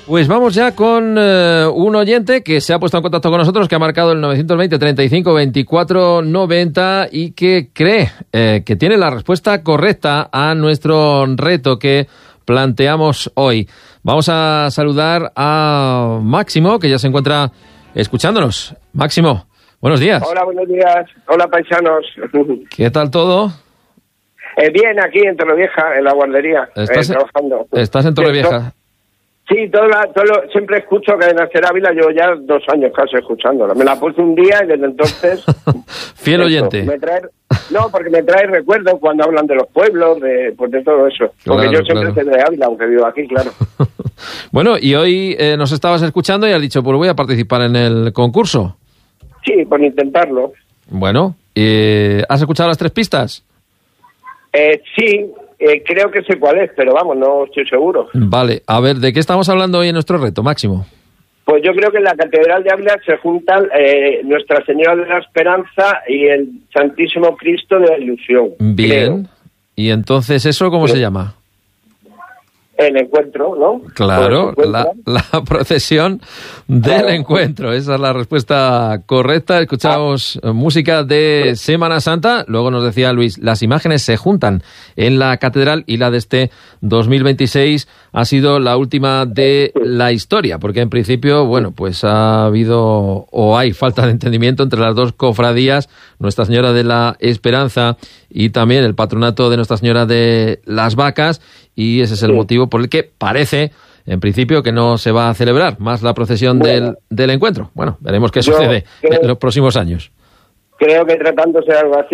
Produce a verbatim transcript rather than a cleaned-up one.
Pues vamos ya con eh, un oyente que se ha puesto en contacto con nosotros, que ha marcado el novecientos veinte, treinta y cinco, veinticuatro, noventa y que cree eh, que tiene la respuesta correcta a nuestro reto que planteamos hoy. Vamos a saludar a Máximo, que ya se encuentra escuchándonos. Máximo, buenos días. Hola, buenos días. Hola, paisanos. ¿Qué tal todo? Eh, bien, aquí en Torrevieja, en la guardería, ¿Estás, eh, trabajando. ¿Estás en Torrevieja? Sí, todo la, todo lo, siempre escucho Cadena Ser Ávila, llevo ya dos años casi escuchándola. Me la puse un día y desde entonces... Fiel oyente. Me trae, no, porque me trae recuerdos cuando hablan de los pueblos, de, pues de todo eso. Porque Claro, yo siempre claro. soy de Ávila, aunque vivo aquí, claro. Bueno, y hoy eh, nos estabas escuchando y has dicho, pues voy a participar en el concurso. Sí, por intentarlo. Bueno, eh, ¿has escuchado las tres pistas? Eh, sí, eh, creo que sé cuál es, pero vamos, no estoy seguro. Vale, a ver, ¿de qué estamos hablando hoy en nuestro reto, Máximo? Pues yo creo que en la Catedral de Ávila se juntan eh, Nuestra Señora de la Esperanza y el Santísimo Cristo de la Ilusión. Bien. Creo. ¿Y entonces eso cómo Sí. se llama? El encuentro, ¿no? Claro, Pues el la, encuentro. la procesión del Claro. encuentro. Esa es la respuesta correcta. Escuchamos Ah. música de Semana Santa. Luego nos decía Luis, las imágenes se juntan en la catedral y la de este dos mil veintiséis ha sido la última de la historia, porque en principio, bueno, pues ha habido o hay falta de entendimiento entre las dos cofradías, Nuestra Señora de la Esperanza y también el patronato de Nuestra Señora de las Vacas, y ese es el Sí. motivo por el que parece, en principio, que no se va a celebrar más la procesión Bueno. del, del encuentro. Bueno, veremos qué Yo sucede creo- en los próximos años. Creo que tratándose de algo así,